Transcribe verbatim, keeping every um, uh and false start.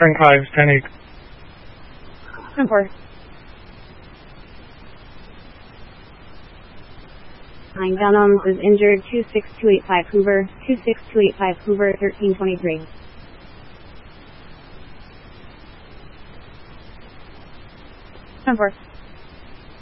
Frank five, ten eight. ten four. Nine Dunhams is injured. two six two eight five Hoover. two six two eight five Hoover, thirteen twenty-three. ten four.